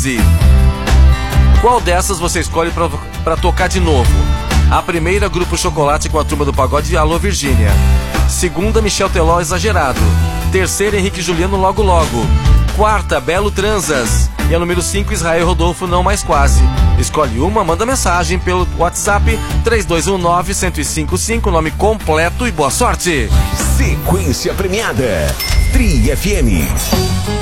14. Qual dessas você escolhe pra tocar de novo? A primeira, Grupo Chocolate com a Turma do Pagode, Alô Virgínia. Segunda, Michel Teló, Exagerado. Terceira, Henrique e Juliano, Logo Logo. Quarta, Belo Transas. E a número 5, Israel Rodolfo, Não Mais Quase. Escolhe uma, manda mensagem pelo WhatsApp 3219-1055, nome completo e boa sorte. Sequência premiada. Tri FM.